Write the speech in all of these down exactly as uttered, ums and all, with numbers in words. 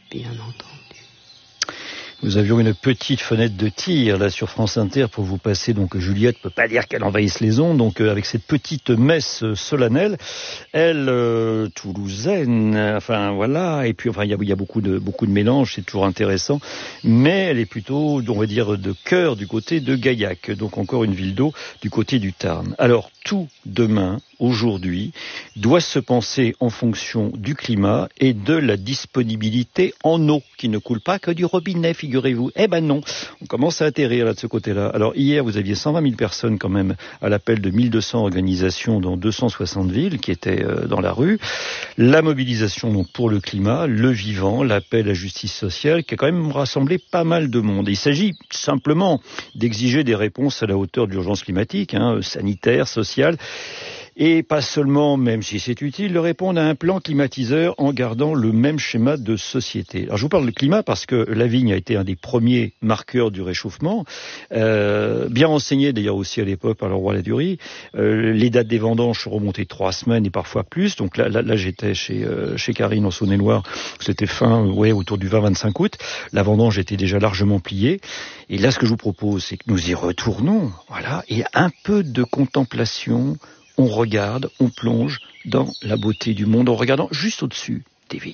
bien entendu. Nous avions une petite fenêtre de tir là sur France Inter pour vous passer, donc Juliette peut pas dire qu'elle envahisse les ondes, donc euh, avec cette petite messe euh, solennelle, elle euh, toulousaine, enfin voilà, et puis enfin il y a, y a beaucoup de beaucoup de mélanges, c'est toujours intéressant, mais elle est plutôt, on va dire, de cœur du côté de Gaillac, donc encore une ville d'eau du côté du Tarn. Alors tout demain, aujourd'hui, doit se penser en fonction du climat et de la disponibilité en eau qui ne coule pas que du robinet, figurez-vous. Eh ben non, on commence à atterrir là de ce côté-là. Alors hier, vous aviez cent vingt mille personnes quand même à l'appel de mille deux cents organisations dans deux cent soixante villes qui étaient euh, dans la rue. La mobilisation donc pour le climat, le vivant, l'appel à justice sociale qui a quand même rassemblé pas mal de monde. Et il s'agit simplement d'exiger des réponses à la hauteur de l'urgence climatique, hein, sanitaire, sociale. Et pas seulement, même si c'est utile, de répondre à un plan climatiseur en gardant le même schéma de société. Alors je vous parle du climat parce que la vigne a été un des premiers marqueurs du réchauffement, euh, bien renseigné d'ailleurs aussi à l'époque par le roi Ladurie. Euh, les dates des vendanges sont remontées trois semaines et parfois plus. Donc là, là, là j'étais chez, euh, chez Karine en Saône-et-Loire, c'était fin, ouais, autour du vingt vingt-cinq août. La vendange était déjà largement pliée. Et là, ce que je vous propose, c'est que nous y retournons, voilà, et un peu de contemplation. On regarde, on plonge dans la beauté du monde en regardant juste au-dessus des vignes.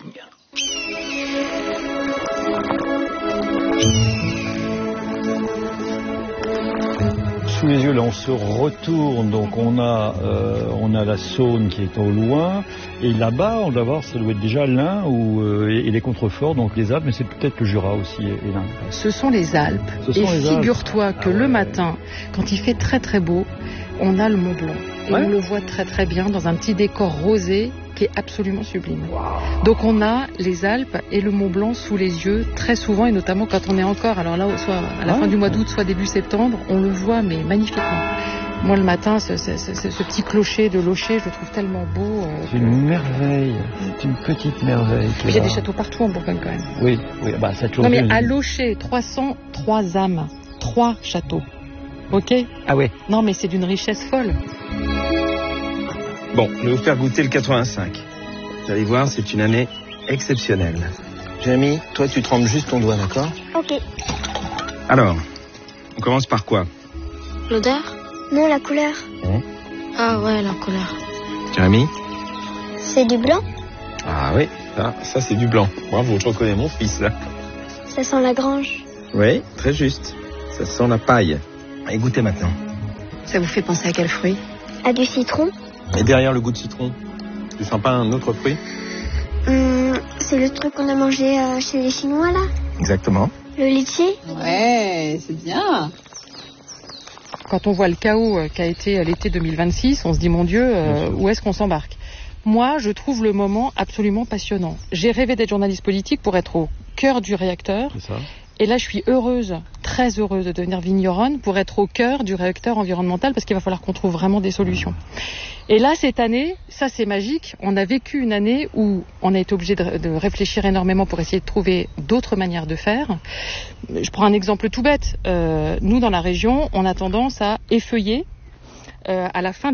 Sous les yeux, là, on se retourne. Donc, on a, euh, on a la Saône qui est au loin. Et là-bas, on doit voir, ça doit être déjà l'Ain ou, euh, et les contreforts, donc les Alpes, mais c'est peut-être le Jura aussi et, et l'Ain. Ce sont les Alpes. Ce sont et les figure-toi Alpes. que Ah ouais. Le matin, quand il fait très très beau, on a le Mont Blanc. Et Ouais. on le voit très très bien dans un petit décor rosé qui est absolument sublime. Wow. Donc on a les Alpes et le Mont Blanc sous les yeux très souvent, et notamment quand on est encore, alors là, soit à la ah. fin du mois d'août, soit début septembre, on le voit mais magnifiquement. Moi le matin, ce, ce, ce, ce petit clocher de Locher, je le trouve tellement beau. Euh, c'est une merveille, c'est une petite merveille. Il y a des châteaux partout en Bourgogne quand même. Oui, oui, bah ça Non mais à Locher, trois cent trois âmes, trois châteaux. Ok ? Ah ouais. Non mais c'est d'une richesse folle. Bon, je vais vous faire goûter le quatre-vingt-cinq. Vous allez voir, c'est une année exceptionnelle. Jérémy, toi tu trempes juste ton doigt, d'accord ? Ok. Alors, on commence par quoi ? L'odeur ? Non, la couleur. Mmh. Ah ouais, la couleur. Jérémy ? C'est du blanc ? Ah oui, ça, ça c'est du blanc. Bravo, je reconnais mon fils là. Ça sent la grange. Oui, très juste. Ça sent la paille. Et goûtez maintenant. Ça vous fait penser à quel fruit ? À du citron. Et derrière le goût de citron, tu sens pas un autre fruit ? Hum, c'est le truc qu'on a mangé euh, chez les Chinois là ? Exactement. Le litchi ? Ouais, c'est bien. Quand on voit le chaos qu'a été l'été deux mille vingt-six, on se dit, mon Dieu, euh, où est-ce qu'on s'embarque ? Moi, je trouve le moment absolument passionnant. J'ai rêvé d'être journaliste politique pour être au cœur du réacteur. C'est ça. Et là, je suis heureuse, très heureuse de devenir vigneronne pour être au cœur du réacteur environnemental parce qu'il va falloir qu'on trouve vraiment des solutions. Et là, cette année, ça c'est magique. On a vécu une année où on a été obligé de, de réfléchir énormément pour essayer de trouver d'autres manières de faire. Je prends un exemple tout bête. Euh, nous, dans la région, on a tendance à effeuiller euh, à la fin